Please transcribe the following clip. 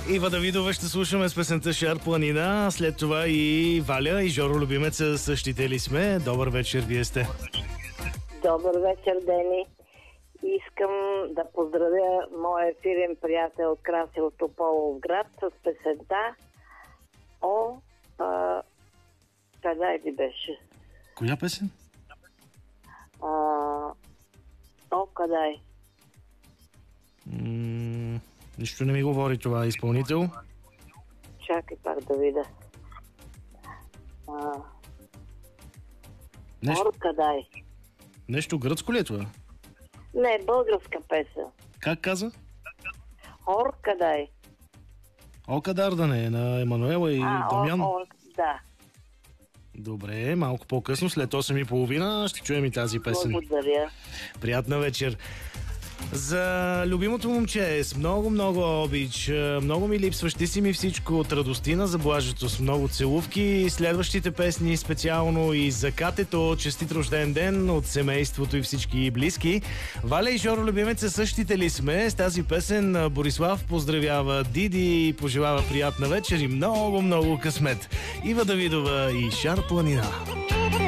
Ива Давидова ще слушаме с песента Шар планина. След това и Валя и Жоро Любимеца същите ли сме? Добър вечер, вие сте. Добър вечер, Дени. Искам да поздравя моя ефирен приятел Красил Тополов град с песента къде ли беше? Коя песен? Къде? Нищо не ми говори това изпълнител. Чакай пак да видя. Къде? Нещо гръцко ли е това? Не, българска песен. Как каза? Къде? Окадар да не е на Емануела и Дамян. Да. Добре, малко по-късно, след 8:30 ще чуем и тази песен. Благодаря. Приятна вечер. За любимото момче с много обич, много ми липсваш, ти си ми всичко от Радостина за Блажето с много целувки. Следващите песни специално и за Катето, честит рожден ден от семейството и всички близки. Валя и Жоро Любимеца същите ли сме? С тази песен Борислав поздравява Диди и пожелава приятна вечер и много късмет. Ива Давидова и Шар планина.